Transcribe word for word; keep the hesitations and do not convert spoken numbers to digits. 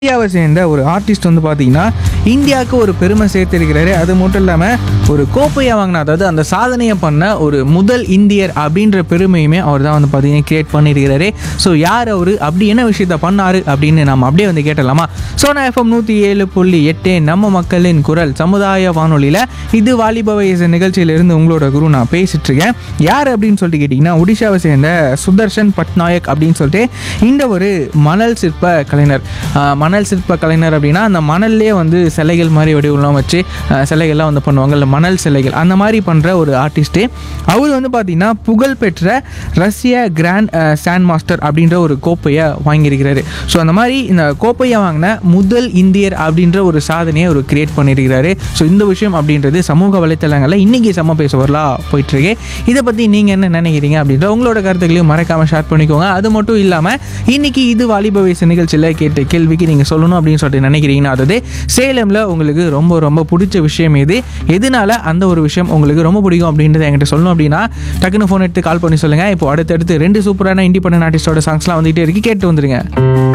இந்தியாவை சேர்ந்த ஒரு ஆர்டிஸ்ட் வந்து பார்த்தீங்கன்னா இந்தியாவுக்கு ஒரு பெருமை சேர்த்திருக்கிறாரு. அது மட்டும் இல்லாமல் ஒரு கோப்பையை வாங்கின, அதாவது அந்த சாதனையை பண்ண ஒரு முதல் இந்தியர் அப்படின்ற பெருமையுமே அவர் தான் வந்து பார்த்தீங்கன்னா கிரியேட் பண்ணியிருக்கிறாரு. ஸோ யார் அவர், அப்படி என்ன விஷயத்த பண்ணார் அப்படின்னு நம்ம அப்படியே வந்து கேட்டலாமா? சோனா எஃப்எம் நூற்றி ஏழு புள்ளி எட்டு நம்ம மக்களின் குரல் சமுதாய வானொலியில் இது வாலிப வயசு நிகழ்ச்சியிலிருந்து உங்களோட குரு நான் பேசிட்டு இருக்கேன். யார் அப்படின்னு சொல்லிட்டு கேட்டிங்கன்னா ஒடிஷாவை சேர்ந்த சுதர்ஷன் பட்நாயக் அப்படின்னு சொல்லிட்டு இந்த ஒரு மணல் சிற்ப கலைஞர். ஆஹ் மணல் சிற்ப கலைஞர் அப்படின்னா அந்த மணல்லே வந்து சிலைகள் மாதிரி வடிவெல்லாம் வச்சு சிலைகள்லாம் வந்து பண்ணுவாங்க, இல்லை மணல் சிலைகள் அந்த மாதிரி பண்ணுற ஒரு ஆர்டிஸ்ட்டு. அவர் வந்து பார்த்திங்கன்னா புகழ்பெற்ற ரஷ்ய கிராண்ட் சாண்ட் மாஸ்டர் அப்படின்ற ஒரு கோப்பையை வாங்கியிருக்கிறாரு. ஸோ அந்த மாதிரி இந்த கோப்பையை வாங்கின முதல் இந்தியர் அப்படின்ற ஒரு சாதனையை அவர் கிரியேட் பண்ணியிருக்கிறாரு. ஸோ இந்த விஷயம் அப்படின்றது சமூக வலைத்தளங்களில் இன்றைக்கி செம்ம பேசுவரலாம் போயிட்டுருக்கு. இதை பற்றி நீங்கள் என்ன நினைக்கிறீங்க அப்படின்ற உங்களோட கருத்துக்களையும் மறக்காமல் ஷேர் பண்ணிக்கோங்க. அது மட்டும் இல்லாமல் இன்றைக்கி இது வாலிப வயசு நிகழ்ச்சியில் கேட்ட கேள்விக்கு நீங்கள் சொல்லணும் அப்படின்னு சொல்லிட்டு நினைக்கிறீங்கன்னா, அதாவது சேலமில் உங்களுக்கு ரொம்ப ரொம்ப பிடிச்ச விஷயம் எது, எதனால அந்த ஒரு விஷயம் உங்களுக்கு ரொம்ப பிடிக்கும் அப்படின்றத என்கிட்ட சொல்லணும் அப்படின்னா டக்குன்னு ஃபோன் எடுத்து கால் பண்ணி சொல்லுங்கள். இப்போ அடுத்தடுத்து ரெண்டு சூப்பரான இண்டிபெண்டன்ட் ஆர்டிஸ்டோட சாங்ஸ்லாம் வந்துகிட்டே இருக்கு, கேட்டு வந்துருங்க.